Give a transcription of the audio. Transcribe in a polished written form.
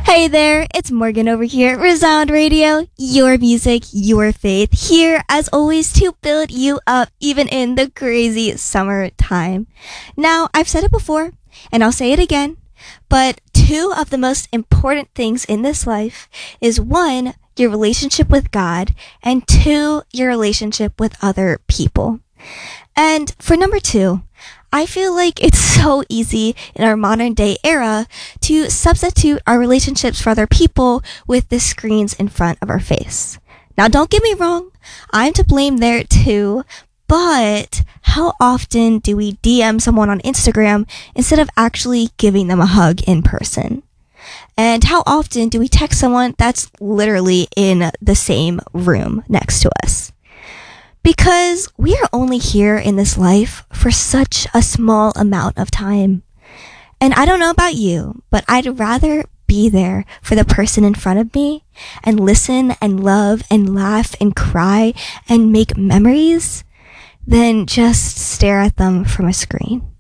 Hey there, it's Morgan over here at Resound Radio, your music, your faith, here as always to build you up even in the crazy summertime. Now, I've said it before, and I'll say it again, but two of the most important things in this life is one, your relationship with God, and two, your relationship with other people. And for number two, I feel like it's so easy in our modern day era to substitute our relationships for other people with the screens in front of our face. Now, don't get me wrong, I'm to blame there too, but how often do we DM someone on Instagram instead of actually giving them a hug in person? And how often do we text someone that's literally in the same room next to us? Because we are only here in this life for such a small amount of time. And I don't know about you, but I'd rather be there for the person in front of me and listen and love and laugh and cry and make memories than just stare at them from a screen.